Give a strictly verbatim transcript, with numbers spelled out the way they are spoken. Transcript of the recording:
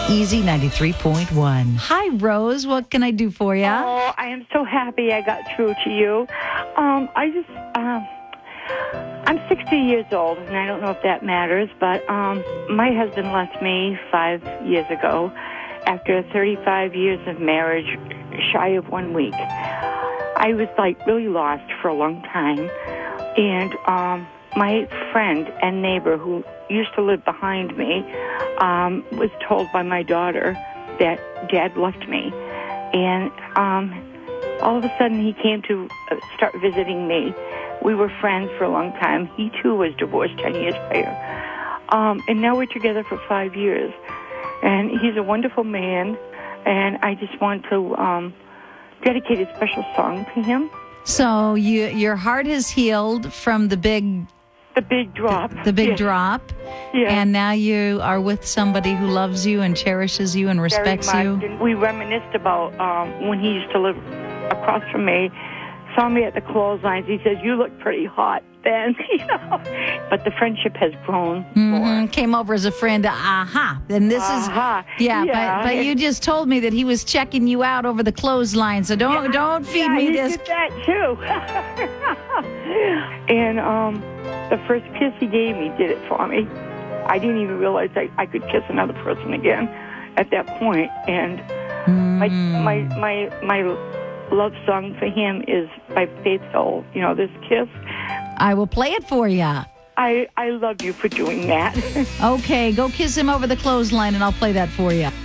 Easy ninety-three point one. Hi, Rose. What can I do for you? Oh, I am so happy I got through to you. Um, I just, um, I'm sixty years old, and I don't know if that matters, but um, my husband left me five years ago after thirty-five years of marriage, shy of one week. I was, like, really lost for a long time, and um, my friend and neighbor who used to live behind me um, was told by my daughter that Dad left me. And um, all of a sudden he came to uh, start visiting me. We were friends for a long time. He, too, was divorced ten years prior. Um, and now we're together for five years. And he's a wonderful man, and I just want to um, dedicate a special song to him. So you, your heart has healed from the big... The big drop. The big yes. drop. Yeah. And now you are with somebody who loves you and cherishes you and respects Very you. much. And we reminisced about um, when he used to live across from me, saw me at the clotheslines. He says, "You look pretty hot then," you know. But the friendship has grown more. Mm-hmm. Came over as a friend. Aha. And this Aha. is yeah, Yeah. but but you just told me that he was checking you out over the clothesline. So don't Yeah, don't feed yeah, me he this. did that too. And um, the first kiss he gave me did it for me. I didn't even realize I, I could kiss another person again at that point. And Mm. my my my my love song for him is by Faith Hill. You know, this kiss. I will play it for you. I I love you for doing that. Okay, go kiss him over the clothesline, and I'll play that for you.